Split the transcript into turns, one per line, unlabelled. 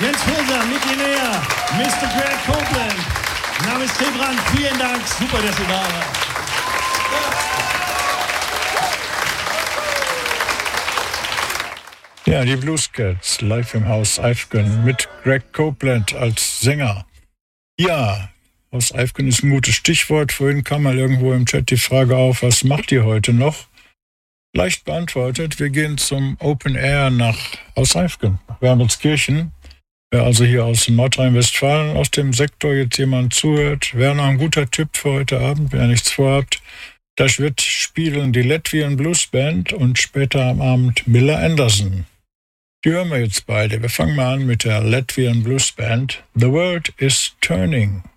Jens Fulser, Niki Lea, Mr. Greg Copeland, Namaste Brand, vielen Dank, super, dass ihr da wart.
Ja, die Blues Cats, live im Haus Eifgen mit Greg Copeland als Sänger. Ja, Haus Eifgen ist ein gutes Stichwort. Vorhin kam mal irgendwo im Chat die Frage auf, was macht ihr heute noch? Leicht beantwortet, wir gehen zum Open Air nach Haus Eifgen, nach Wermelskirchen. Wer also hier aus Nordrhein-Westfalen, aus dem Sektor jetzt jemand zuhört, wäre noch ein guter Tipp für heute Abend, wenn ihr nichts vorhabt. Das wird spielen die Latvian Blues Band und später am Abend Miller Anderson. Die hören wir jetzt beide. Wir fangen mal an mit der Latvian Blues Band. The World is Turning.